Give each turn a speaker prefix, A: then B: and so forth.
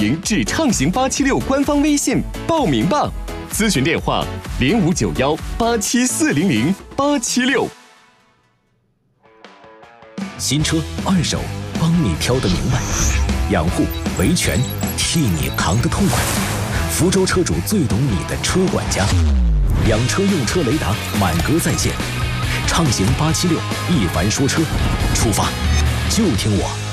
A: 营至畅行876官方微信报名吧。咨询电话059187400876。
B: 新车二手，帮你挑得明白；养护维权，替你扛得痛快。福州车主最懂你的车管家，养车用车雷达满格在线。畅行876，一凡说车，出发就听我。